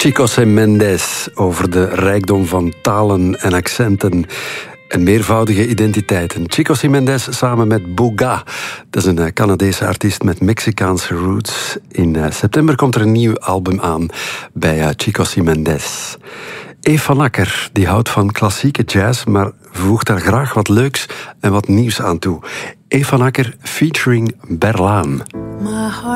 Chico Mendes over de rijkdom van talen en accenten en meervoudige identiteiten. Chico Mendes samen met Booga. Dat is een Canadese artiest met Mexicaanse roots. In september komt er een nieuw album aan bij Chico Mendes. Eve van Akker die houdt van klassieke jazz, maar voegt daar graag wat leuks en wat nieuws aan toe. Eve van Akker featuring Berlaan.